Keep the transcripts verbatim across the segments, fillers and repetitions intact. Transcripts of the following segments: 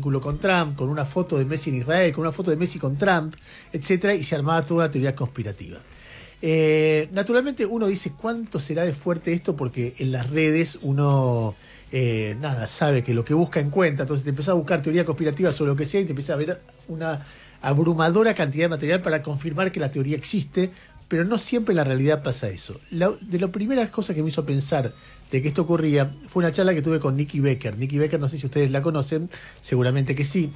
vínculo con Trump, con una foto de Messi en Israel, con una foto de Messi con Trump, etcétera, y se armaba toda una teoría conspirativa. Eh, naturalmente uno dice cuánto será de fuerte esto, porque en las redes uno eh, nada sabe que lo que busca encuentra, entonces te empezás a buscar teoría conspirativa sobre lo que sea y te empieza a ver una abrumadora cantidad de material para confirmar que la teoría existe, pero no siempre en la realidad pasa eso. La, de las primeras cosas que me hizo pensar de que esto ocurría fue una charla que tuve con Nikki Becker. Nikki Becker, no sé si ustedes la conocen, seguramente que sí.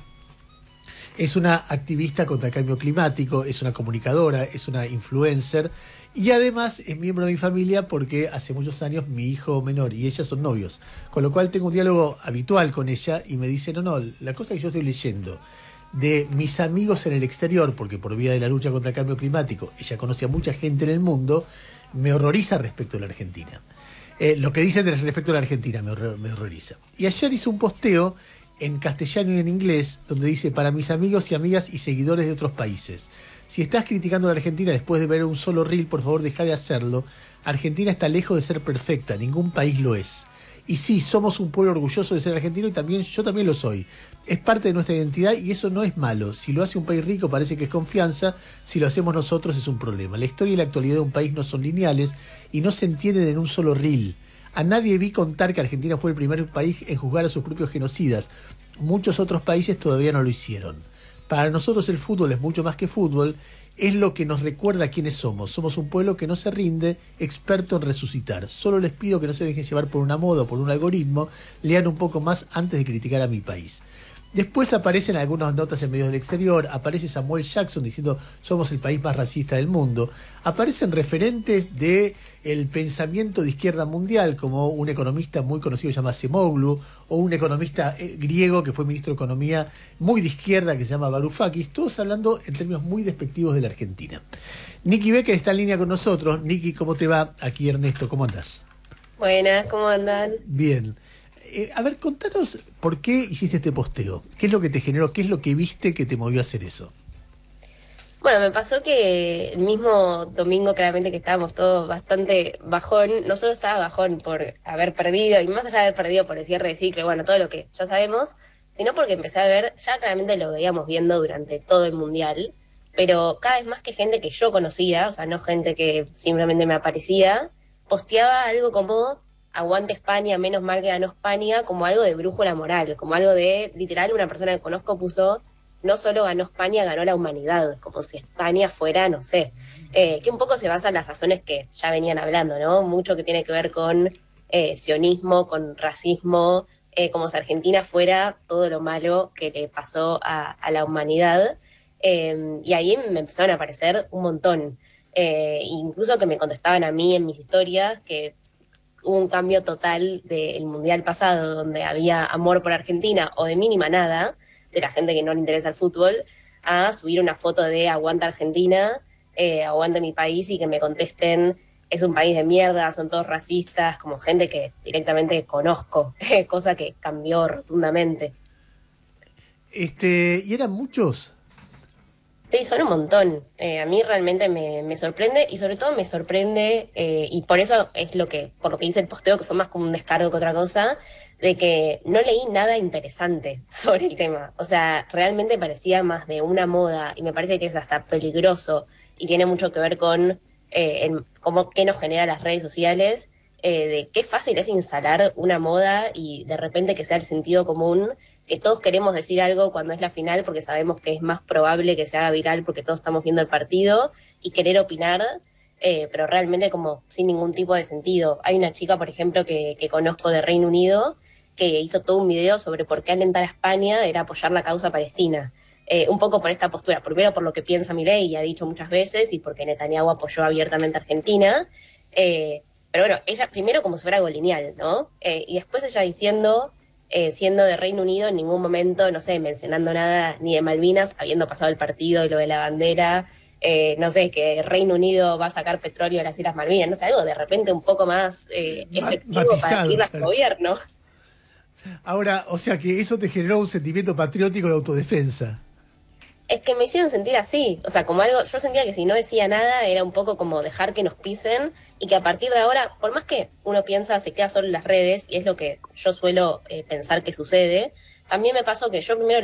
Es una activista contra el cambio climático, es una comunicadora, es una influencer y además es miembro de mi familia porque hace muchos años mi hijo menor y ella son novios. Con lo cual tengo un diálogo habitual con ella y me dice, no, no, la cosa que yo estoy leyendo de mis amigos en el exterior, porque por vía de la lucha contra el cambio climático ella conoce a mucha gente en el mundo, me horroriza respecto a la Argentina. Eh, lo que dicen respecto a la Argentina me, horror, me horroriza. Y ayer hizo un posteo en castellano y en inglés, donde dice: para mis amigos y amigas y seguidores de otros países, si estás criticando a la Argentina después de ver un solo reel, por favor deja de hacerlo. Argentina está lejos de ser perfecta, ningún país lo es. Y sí, somos un pueblo orgulloso de ser argentino y también yo también lo soy. Es parte de nuestra identidad y eso no es malo. Si lo hace un país rico parece que es confianza, si lo hacemos nosotros es un problema. La historia y la actualidad de un país no son lineales y no se entienden en un solo reel. A nadie vi contar que Argentina fue el primer país en juzgar a sus propios genocidas. Muchos otros países todavía no lo hicieron. Para nosotros el fútbol es mucho más que fútbol, es lo que nos recuerda quiénes somos. Somos un pueblo que no se rinde, experto en resucitar. Solo les pido que no se dejen llevar por una moda o por un algoritmo, lean un poco más antes de criticar a mi país. Después aparecen algunas notas en medios del exterior, aparece Samuel Jackson diciendo somos el país más racista del mundo, aparecen referentes del pensamiento de izquierda mundial, como un economista muy conocido que se llama Acemoglu, o un economista griego que fue ministro de Economía muy de izquierda que se llama Varoufakis, todos hablando en términos muy despectivos de la Argentina. Nikki Becker está en línea con nosotros. Nikki, ¿cómo te va? Aquí Ernesto, ¿cómo andás? Buenas, ¿cómo andan? Bien. Eh, a ver, contanos por qué hiciste este posteo. ¿Qué es lo que te generó? ¿Qué es lo que viste que te movió a hacer eso? Bueno, me pasó que el mismo domingo, claramente que estábamos todos bastante bajón, no solo estaba bajón por haber perdido, y más allá de haber perdido por el cierre de ciclo, y bueno, todo lo que ya sabemos, sino porque empecé a ver, ya claramente lo veíamos viendo durante todo el Mundial, pero cada vez más que gente que yo conocía, o sea, no gente que simplemente me aparecía, posteaba algo como aguante España, menos mal que ganó España, como algo de brújula moral, como algo de, literal, una persona que conozco puso: no solo ganó España, ganó la humanidad, como si España fuera, no sé, eh, que un poco se basa en las razones que ya venían hablando, ¿no? Mucho que tiene que ver con eh, sionismo, con racismo, eh, como si Argentina fuera todo lo malo que le pasó a, a la humanidad. Eh, y ahí me empezaron a aparecer un montón, eh, incluso que me contestaban a mí en mis historias, que hubo un cambio total del Mundial pasado, donde había amor por Argentina, o de mínima nada, de la gente que no le interesa el fútbol, a subir una foto de aguanta Argentina, eh, aguanta mi país, y que me contesten es un país de mierda, son todos racistas, como gente que directamente conozco, cosa que cambió rotundamente. Este, ¿y eran muchos? Sí, son un montón. Eh, a mí realmente me, me sorprende, y sobre todo me sorprende, eh, y por eso es lo que, por lo que hice el posteo, que fue más como un descargo que otra cosa, de que no leí nada interesante sobre el tema. O sea, realmente parecía más de una moda, y me parece que es hasta peligroso y tiene mucho que ver con eh, el, cómo qué nos genera las redes sociales, eh, de qué fácil es instalar una moda y de repente que sea el sentido común, que todos queremos decir algo cuando es la final porque sabemos que es más probable que se haga viral porque todos estamos viendo el partido, y querer opinar, eh, pero realmente como sin ningún tipo de sentido. Hay una chica, por ejemplo, que, que conozco de Reino Unido, que hizo todo un video sobre por qué alentar a España era apoyar la causa palestina. Eh, un poco por esta postura, primero por lo que piensa Milei, y ha dicho muchas veces, y porque Netanyahu apoyó abiertamente a Argentina. Eh, pero bueno, ella primero como si fuera algo lineal, ¿no? Eh, y después ella diciendo, eh, siendo de Reino Unido, en ningún momento, no sé, mencionando nada ni de Malvinas, habiendo pasado el partido y lo de la bandera, eh, no sé, que Reino Unido va a sacar petróleo de las Islas Malvinas, no sé, algo de repente un poco más eh, Ma- efectivo para matizado, seguir a su claro. gobierno. Ahora, o sea que eso te generó un sentimiento patriótico de autodefensa. Es que me hicieron sentir así, o sea, como algo, yo sentía que si no decía nada era un poco como dejar que nos pisen, y que a partir de ahora, por más que uno piensa se queda solo en las redes, y es lo que yo suelo eh, pensar que sucede, también me pasó que yo primero